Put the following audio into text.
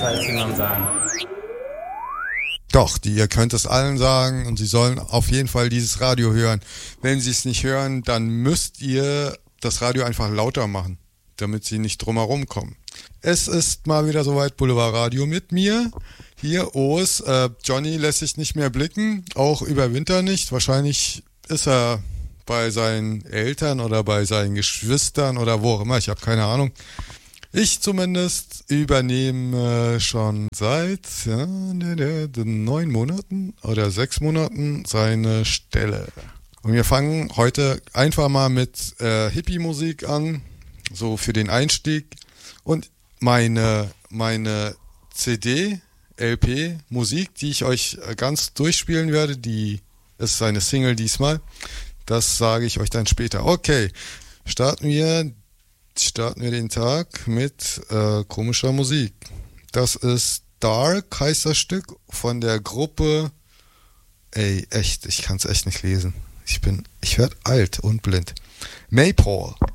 kann es niemandem sagen. Doch, ihr könnt es allen sagen und sie sollen auf jeden Fall dieses Radio hören. Wenn sie es nicht hören, dann müsst ihr das Radio einfach lauter machen, damit sie nicht drumherum kommen. Es ist mal wieder soweit, Boulevard Radio mit mir. Hier, O's. Johnny lässt sich nicht mehr blicken, auch über Winter nicht. Wahrscheinlich ist er bei seinen Eltern oder bei seinen Geschwistern oder wo auch immer, ich habe keine Ahnung. Ich zumindest übernehme schon seit 9 Monaten oder 6 Monaten seine Stelle. Und wir fangen heute einfach mal mit Hippie-Musik an, so für den Einstieg. Und meine CD, LP, Musik, die ich euch ganz durchspielen werde, die ist eine Single diesmal. Das sage ich euch dann später. Okay, starten wir den Tag mit komischer Musik. Das ist Dark, heißt das Stück, von der Gruppe... Ey, echt, ich kann es echt nicht lesen. Ich werde alt und blind. Maypole.